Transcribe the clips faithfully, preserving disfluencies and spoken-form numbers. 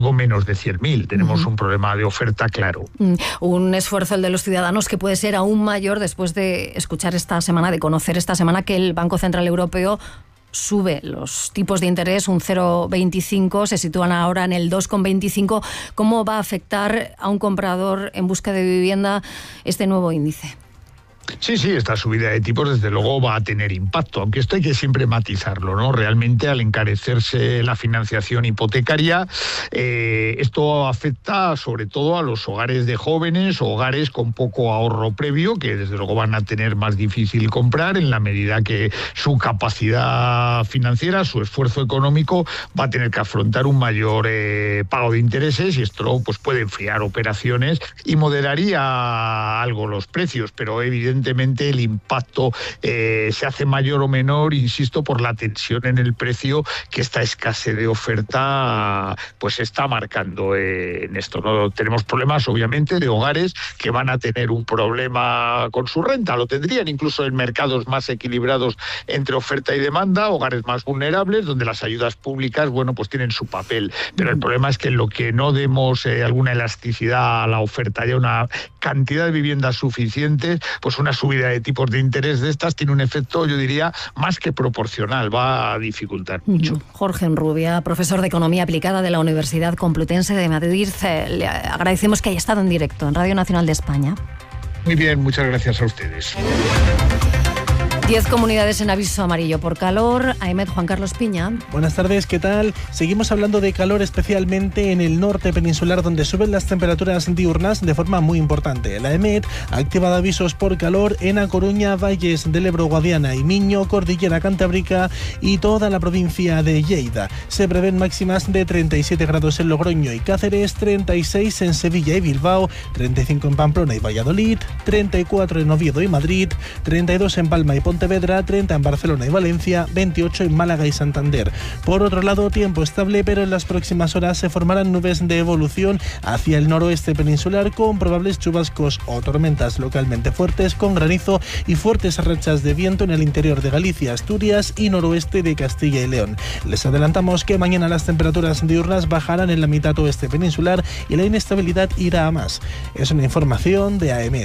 algo menos de cien mil. Tenemos uh-huh. un problema de oferta claro. Mm, un esfuerzo el de los ciudadanos que puede ser aún mayor después de escuchar esta semana, de conocer esta semana que el Banco Central Europeo sube los tipos de interés un cero coma veinticinco, se sitúan ahora en el dos coma veinticinco. ¿Cómo va a afectar a un comprador en busca de vivienda este nuevo índice? Sí, sí, esta subida de tipos desde luego va a tener impacto, aunque esto hay que siempre matizarlo, ¿no? Realmente al encarecerse la financiación hipotecaria, eh, esto afecta sobre todo a los hogares de jóvenes o hogares con poco ahorro previo, que desde luego van a tener más difícil comprar en la medida que su capacidad financiera, su esfuerzo económico va a tener que afrontar un mayor eh, pago de intereses, y esto pues puede enfriar operaciones y moderaría algo los precios, pero evidentemente Evidentemente el impacto eh, se hace mayor o menor, insisto, por la tensión en el precio que esta escasez de oferta pues está marcando eh, en esto, ¿no? Tenemos problemas obviamente de hogares que van a tener un problema con su renta, lo tendrían incluso en mercados más equilibrados entre oferta y demanda, hogares más vulnerables donde las ayudas públicas, bueno, pues tienen su papel, pero el problema es que en lo que no demos eh, alguna elasticidad a la oferta y a una cantidad de viviendas suficientes, pues una subida de tipos de interés de estas tiene un efecto, yo diría, más que proporcional, va a dificultar mucho. Jorge Enrubia, profesor de Economía Aplicada de la Universidad Complutense de Madrid, le agradecemos que haya estado en directo en Radio Nacional de España. Muy bien, muchas gracias a ustedes. Diez comunidades en aviso amarillo por calor. AEMET, Juan Carlos Piña. Buenas tardes, ¿qué tal? Seguimos hablando de calor, especialmente en el norte peninsular, donde suben las temperaturas diurnas de forma muy importante. La AEMET ha activado avisos por calor en A Coruña, Valles del Ebro, Guadiana y Miño, Cordillera Cantábrica y toda la provincia de Lleida. Se prevén máximas de treinta y siete grados en Logroño y Cáceres, treinta y seis en Sevilla y Bilbao, treinta y cinco en Pamplona y Valladolid, treinta y cuatro en Oviedo y Madrid, treinta y dos en Palma y Pontevedra, treinta en Barcelona y Valencia, veintiocho en Málaga y Santander. Por otro lado, tiempo estable, pero en las próximas horas se formarán nubes de evolución hacia el noroeste peninsular con probables chubascos o tormentas localmente fuertes con granizo y fuertes rachas de viento en el interior de Galicia, Asturias y noroeste de Castilla y León. Les adelantamos que mañana las temperaturas diurnas bajarán en la mitad oeste peninsular y la inestabilidad irá a más. Es una información de AEMET.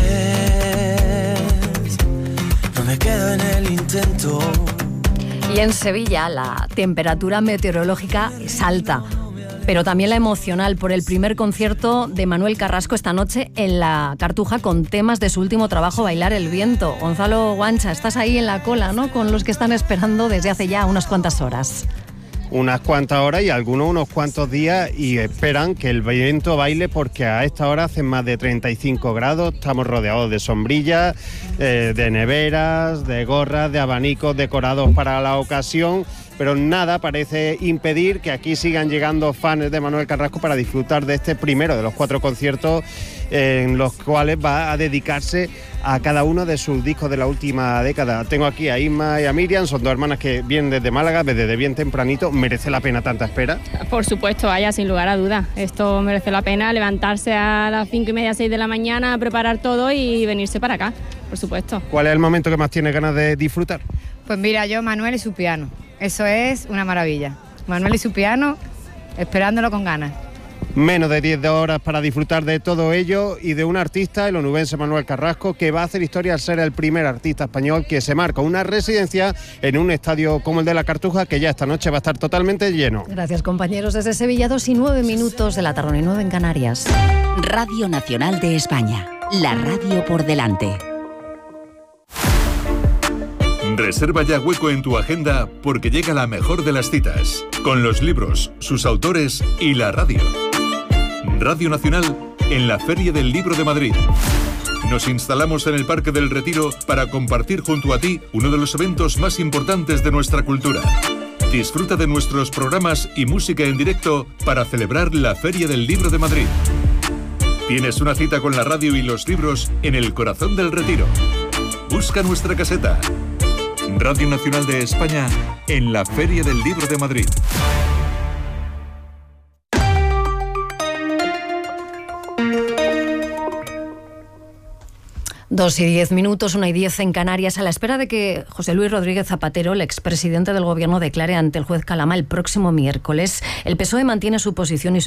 Me quedo en el intento. Y en Sevilla la temperatura meteorológica es alta, pero también la emocional por el primer concierto de Manuel Carrasco esta noche en la Cartuja con temas de su último trabajo, Bailar el Viento. Gonzalo Guancha, estás ahí en la cola, ¿no? Con los que están esperando desde hace ya unas cuantas horas. Unas cuantas horas y algunos unos cuantos días, y esperan que el viento baile porque a esta hora hacen más de treinta y cinco grados, estamos rodeados de sombrillas, eh, de neveras, de gorras, de abanicos decorados para la ocasión, pero nada parece impedir que aquí sigan llegando fans de Manuel Carrasco para disfrutar de este primero de los cuatro conciertos en los cuales va a dedicarse a cada uno de sus discos de la última década. Tengo aquí a Isma y a Miriam, son dos hermanas que vienen desde Málaga, desde bien tempranito. ¿Merece la pena tanta espera? Por supuesto, vaya, sin lugar a dudas. Esto merece la pena, levantarse a las cinco y media, seis de la mañana, preparar todo y venirse para acá, por supuesto. ¿Cuál es el momento que más tienes ganas de disfrutar? Pues mira, yo, Manuel y su piano. Eso es una maravilla. Manuel y su piano, esperándolo con ganas. Menos de diez horas para disfrutar de todo ello y de un artista, el onubense Manuel Carrasco, que va a hacer historia al ser el primer artista español que se marca una residencia en un estadio como el de la Cartuja, que ya esta noche va a estar totalmente lleno. Gracias, compañeros. Desde Sevilla, dos y nueve minutos de la tarde y nueve en Canarias. Radio Nacional de España, la radio por delante. Reserva ya hueco en tu agenda porque llega la mejor de las citas, con los libros, sus autores y la radio. Radio Nacional en la Feria del Libro de Madrid. Nos instalamos en el Parque del Retiro para compartir junto a ti uno de los eventos más importantes de nuestra cultura. Disfruta de nuestros programas y música en directo para celebrar la Feria del Libro de Madrid. Tienes una cita con la radio y los libros en el corazón del Retiro. Busca nuestra caseta. Radio Nacional de España en la Feria del Libro de Madrid. Dos y diez minutos, una y diez en Canarias, a la espera de que José Luis Rodríguez Zapatero, el expresidente del Gobierno, declare ante el juez Calama el próximo miércoles. El P S O E mantiene su posición y su